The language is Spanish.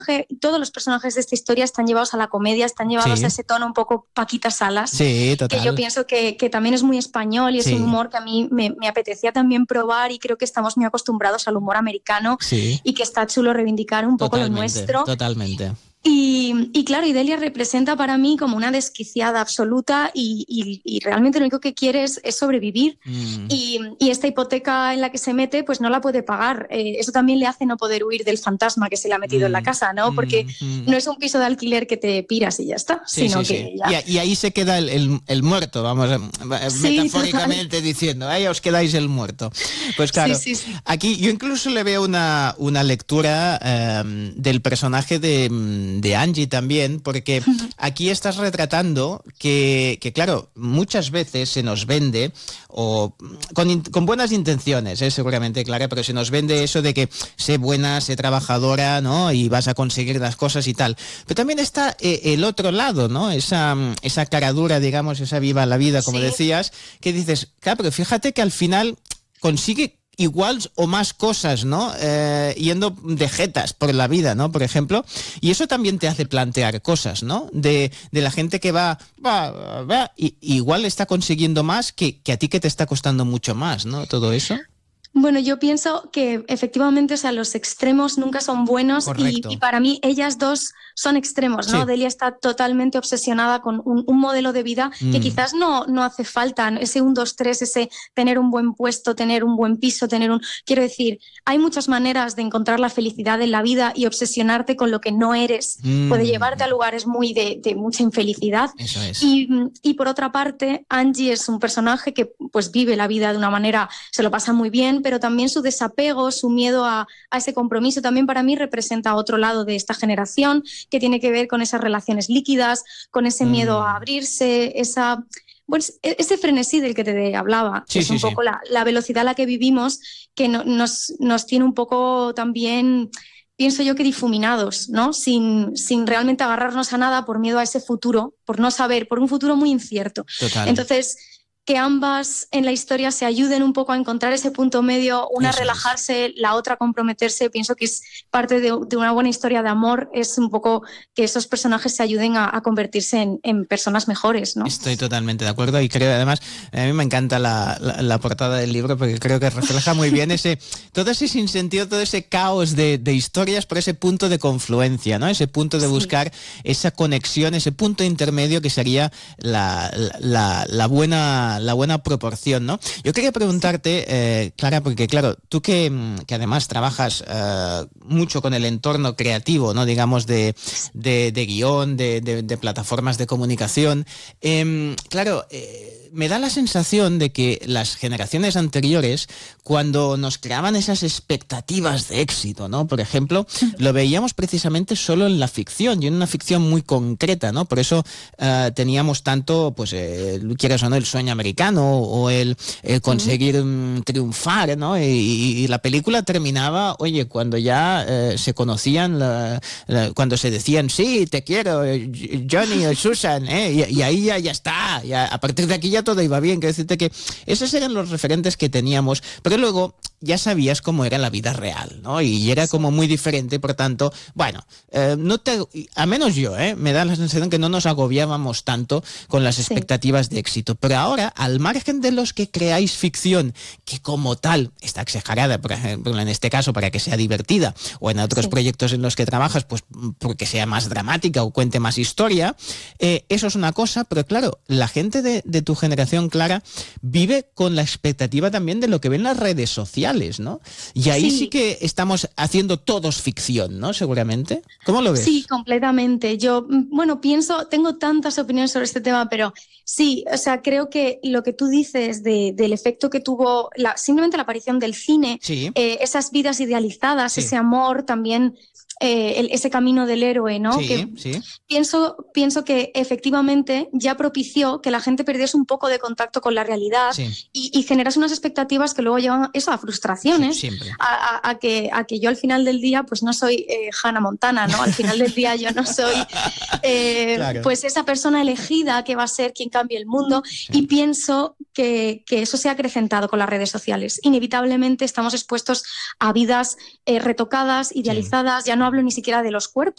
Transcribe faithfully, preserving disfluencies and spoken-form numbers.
todos los personajes de esta historia están llevados a la comedia, están llevados Sí. a ese tono un poco Paquita Salas, Sí, total. que yo pienso que, que también es muy español y es Sí. un humor que a mí me, me apetecía también probar, y creo que estamos muy acostumbrados al humor americano Sí. y que está chulo reivindicar un poco Totalmente, lo nuestro. totalmente. Y, y claro, y Delia representa para mí como una desquiciada absoluta y, y, y realmente lo único que quiere es, es sobrevivir. Mm. Y, y esta hipoteca en la que se mete pues no la puede pagar. Eh, eso también le hace no poder huir del fantasma que se le ha metido Mm. en la casa, ¿no? Porque Mm, mm. no es un piso de alquiler que te piras y ya está, Sí, sino sí, que sí. ya... Y, a- y ahí se queda el, el- el muerto, vamos, eh, Sí, metafóricamente diciendo, ahí os quedáis el muerto. Pues claro, Sí, sí, sí. aquí yo incluso le veo una, una lectura eh, del personaje de, de Angie también, porque aquí estás retratando que, que, claro, muchas veces se nos vende, o con, in- con buenas intenciones, ¿eh? Seguramente, Clara, pero se nos vende eso de que sé buena, sé trabajadora, ¿no? Y vas a conseguir las cosas y tal. Pero también está eh, el otro lado, ¿no? Esa, esa cara dura, digamos, esa viva la vida, como Sí. decías, que dices, claro, pero fíjate que al final consigue igual o más cosas, ¿no? Eh, yendo de jetas por la vida, ¿no? Por ejemplo. Y eso también te hace plantear cosas, ¿no? De, de la gente que va, va, va, y igual está consiguiendo más que, que a ti que te está costando mucho más, ¿no? Todo eso. Bueno, yo pienso que efectivamente, o sea, los extremos nunca son buenos y, Correcto. y para mí ellas dos son extremos, ¿no? Sí. Delia está totalmente obsesionada con un, un modelo de vida que Mm. quizás no, no hace falta, ¿no? Ese un, dos, tres, ese tener un buen puesto, tener un buen piso, tener un... Quiero decir, hay muchas maneras de encontrar la felicidad en la vida y obsesionarte con lo que no eres Mm. puede llevarte a lugares muy de, de mucha infelicidad. Eso es. Y, y por otra parte, Angie es un personaje que pues vive la vida de una manera, se lo pasa muy bien, pero también su desapego, su miedo a, a ese compromiso, también para mí representa otro lado de esta generación que tiene que ver con esas relaciones líquidas, con ese miedo Mm. a abrirse, esa... Pues ese frenesí del que te hablaba, Sí, es sí, un sí. poco la, la velocidad a la que vivimos, que no, nos, nos tiene un poco también, pienso yo, que difuminados, ¿no? Sin, sin realmente agarrarnos a nada por miedo a ese futuro, por no saber, por un futuro muy incierto. Total. Entonces, que ambas en la historia se ayuden un poco a encontrar ese punto medio, una Eso es. relajarse, la otra comprometerse, pienso que es parte de, de una buena historia de amor, es un poco que esos personajes se ayuden a, a convertirse en, en personas mejores, ¿no? Estoy totalmente de acuerdo y creo, además, a mí me encanta la, la, la portada del libro porque creo que refleja muy bien ese todo ese sinsentido, todo ese caos de, de historias por ese punto de confluencia, ¿no? Ese punto de Sí. buscar esa conexión, ese punto intermedio que sería la, la, la buena la buena proporción, ¿no? Yo quería preguntarte, eh, Clara, porque claro, tú que, que además trabajas eh, mucho con el entorno creativo, ¿no? Digamos, de, de, de guión, de, de, de plataformas de comunicación, eh, claro, eh, me da la sensación de que las generaciones anteriores, cuando nos creaban esas expectativas de éxito, ¿no? Por ejemplo, lo veíamos precisamente solo en la ficción y en una ficción muy concreta, ¿no? Por eso uh, teníamos tanto, pues, eh, quieras o no, el sueño americano o el, el conseguir um, triunfar, ¿no? Y, y, y la película terminaba, oye, cuando ya eh, se conocían, la, la, cuando se decían, sí, te quiero, Johnny o Susan, ¿eh? Y, y ahí ya, ya está, ya, a partir de aquí ya todo iba bien. Quiero decirte que esos eran los referentes que teníamos, pero luego ya sabías cómo era la vida real, ¿no? Y era como muy diferente, por tanto, bueno, eh, no te, a menos yo, ¿eh? Me da la sensación que no nos agobiábamos tanto con las expectativas sí. de éxito. Pero ahora, al margen de los que creáis ficción, que como tal está exagerada, por ejemplo, en este caso para que sea divertida, o en otros sí. proyectos en los que trabajas, pues porque sea más dramática o cuente más historia, eh, eso es una cosa, pero claro, la gente de, de tu generación, Clara, vive con la expectativa también de lo que ven las redes sociales, ¿no? Y ahí sí, sí que estamos haciendo todos ficción, ¿no? Seguramente. ¿Cómo lo ves? Sí, completamente. Yo, bueno, pienso, tengo tantas opiniones sobre este tema, pero sí, o sea, creo que lo que tú dices de, del efecto que tuvo la, simplemente la aparición del cine, sí. eh, esas vidas idealizadas, sí. ese amor también, eh, el, ese camino del héroe, ¿no? Sí, que sí. Pienso, pienso que efectivamente ya propició que la gente perdiese un poco de contacto con la realidad sí. y, y generase unas expectativas que luego llevan eso a frustraciones, sí, siempre. A, a, a, que, a que yo al final del día pues no soy eh, Hannah Montana, ¿no? Al final del día yo no soy eh, claro. pues esa persona elegida que va a ser quien cambie el mundo sí. y pienso que, que eso se ha acrecentado con las redes sociales. Inevitablemente estamos expuestos a vidas eh, retocadas, idealizadas, sí. ya no hablo ni siquiera de los cuerpos,